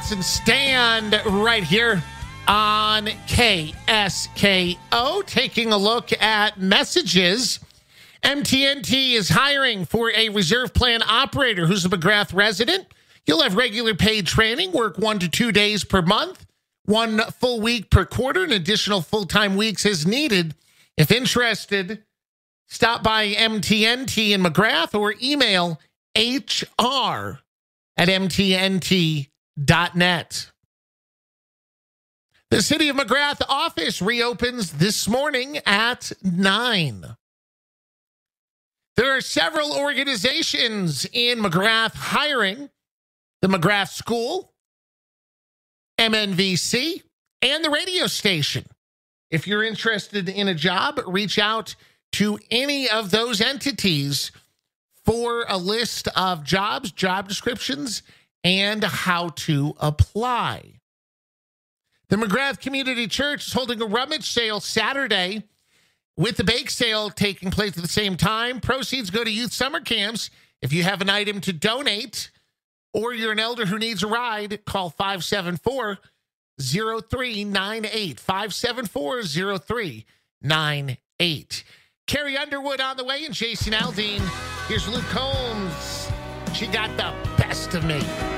Lance and Stan right here on KSKO. Taking a look at messages. MTNT is hiring for a reserve plan operator who's a McGrath resident. You'll have regular paid training, work 1 to 2 days per month, 1 full week per quarter, and additional full-time weeks as needed. If interested, stop by MTNT in McGrath or email hr@mtnt.net. The City of McGrath office reopens this morning at 9. There are several organizations in McGrath hiring: the McGrath School, MNVC, and the radio station. If you're interested in a job, reach out to any of those entities for a list of jobs, job descriptions, and how to apply. The McGrath Community Church is holding a rummage sale Saturday with the bake sale taking place at the same time. Proceeds go to youth summer camps. If you have an item to donate or you're an elder who needs a ride, call 574-0398. 574-0398. Carrie Underwood on the way and Jason Aldean. Here's Luke Combs. She got the best of me.